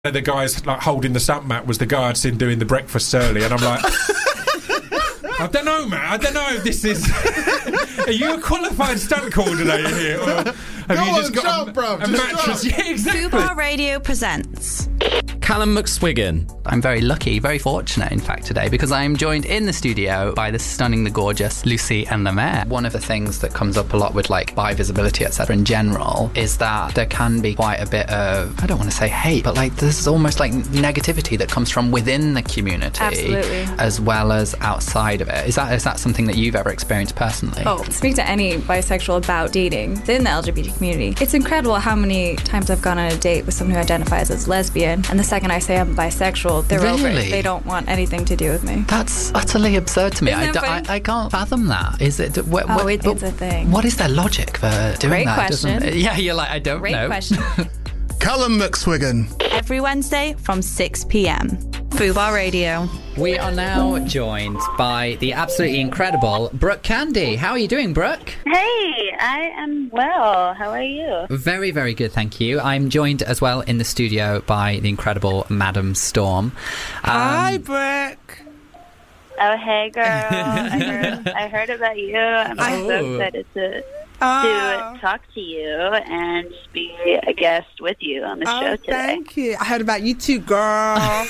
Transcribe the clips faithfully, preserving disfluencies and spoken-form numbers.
The guy's like holding the stump mat was the guy I'd seen doing the breakfast early, and I'm like, I don't know, man. I don't know if this is. Are you a qualified stunt coordinator here, or have Go you on, just got jump, a, bro. a Just mattress? jump. Yeah, exactly. Fubar Radio presents Callum McSwiggan. I'm very lucky, very fortunate, in fact, today, because I'm joined in the studio by the stunning, the gorgeous Lucy and Lemaire. One of the things that comes up a lot with, like, bi visibility, et cetera, in general, is that there can be quite a bit of, I don't want to say hate, but, like, there's almost, like, negativity that comes from within the community. Absolutely. As well as outside of it. Is that is that something that you've ever experienced personally? Oh, speak to any bisexual about dating within the L G B T community. It's incredible how many times I've gone on a date with someone who identifies as lesbian, and the second I say I'm bisexual, they're over Really? it. They don't want anything to do with me. That's utterly absurd to me. Isn't I, that d- funny? I, I can't fathom that. Is it? Wh- Oh, wh- it- but it's a thing. What is their logic for doing Great that? Doesn't question. it- Yeah, you're like, I don't Great know. question. Callum McSwiggan. Every Wednesday from six p.m. Fubar Radio. We are now joined by the absolutely incredible Brooke Candy. How are you doing, Brooke? Hey, I am well. How are you? Very, very good, thank you. I'm joined as well in the studio by the incredible Madam Storm. Um, Hi, Brooke. Oh, hey, girl. I heard, I heard about you. I'm Oh. so excited to Oh, to talk to you and just be a guest with you on the oh, show today. thank you. I heard about you too, girl.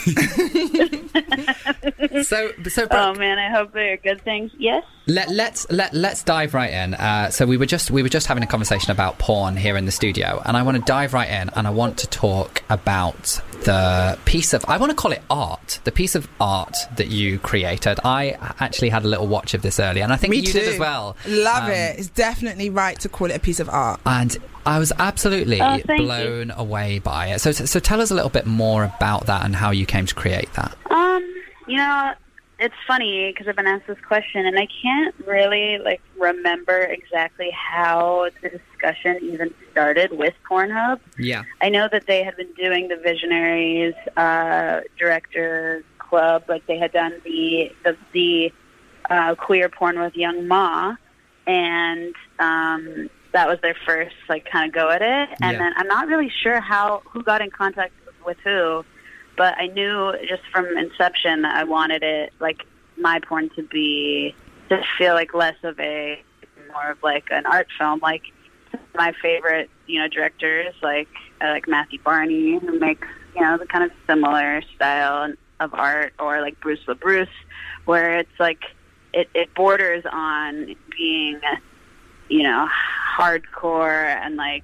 So, so Brooke, Oh man, I hope they're good things. Yes. Let, let's let let's dive right in. Uh, so we were just we were just having a conversation about porn here in the studio, and I want to dive right in, and I want to talk about the piece of I want to call it art, the piece of art that you created. I actually had a little watch of this earlier, and I think Me you too. did as well. Love Um, it. It's definitely right to call it a piece of art. And I was absolutely Oh, thank blown away by it. So so tell us a little bit more about that and how you came to create that. Um, you know, it's funny because I've been asked this question, and I can't really like remember exactly how the discussion even started with Pornhub. Yeah. I know that they had been doing the Visionaries uh, Director Club, like they had done the the, the uh, queer porn with Young Ma, and um, that was their first like kind of go at it. And Yeah. then I'm not really sure how who got in contact with who, but I knew just from inception that I wanted it like my porn to be to feel like less of a more of like an art film, like. My favorite, you know, directors like uh, like Matthew Barney, who makes you know the kind of similar style of art, or like Bruce LaBruce, where it's like it, it borders on being, you know, hardcore and like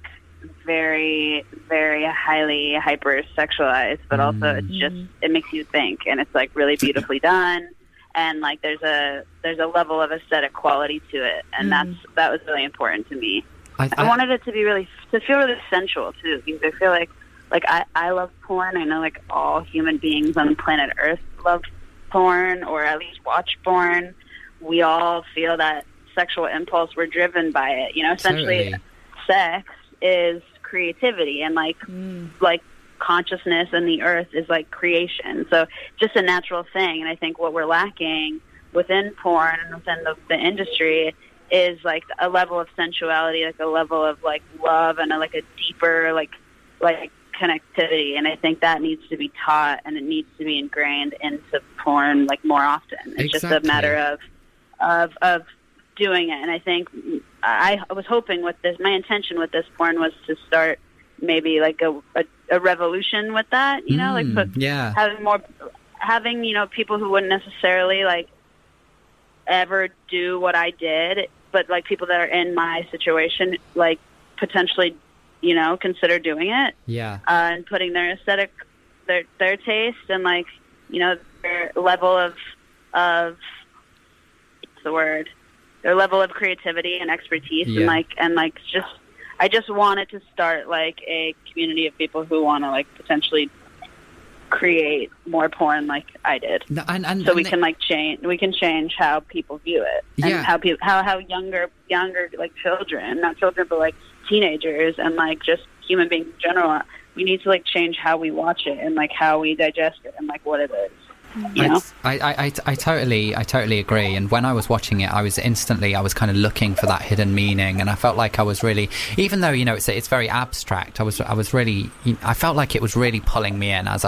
very very highly hyper sexualized, but also it's just it makes you think, and it's like really beautifully done. And like there's a there's a level of aesthetic quality to it, and that's that was really important to me. I, I wanted it to be really to feel really sensual too, because I feel like like I, I love porn. I know like all human beings on planet Earth love porn, or at least watch porn. We all feel that sexual impulse. We're driven by it. You know, essentially, Totally. sex is creativity, and like like consciousness and the earth is like creation. So just a natural thing. And I think what we're lacking within porn and within the, the industry is like a level of sensuality, like a level of like love, and a, like a deeper like like connectivity. And I think that needs to be taught, and it needs to be ingrained into porn like more often. It's just a Exactly. matter of of of doing it. And I think I, I was hoping with this, my intention with this porn was to start maybe like a a, a revolution with that. You know, Mm, like put yeah. having more having you know people who wouldn't necessarily like ever do what I did, but like people that are in my situation, like potentially, you know, consider doing it Yeah. uh, and putting their aesthetic, their their taste, and like you know their level of of what's the word, their level of creativity and expertise, Yeah. and like and like just I just wanted to start like a community of people who want to like potentially create more porn like I did. No, and, and, So and we the- can like change. We can change how people view it, and Yeah. how people, how how younger, younger like children, not children, but like teenagers, and like just human beings in general. We need to like change how we watch it, and like how we digest it, and like what it is. You know? I, I, I, I totally I totally agree. And when I was watching it, I was instantly I was kind of looking for that hidden meaning, and I felt like I was really, even though you know it's it's very abstract, I was I was really I felt like it was really pulling me in as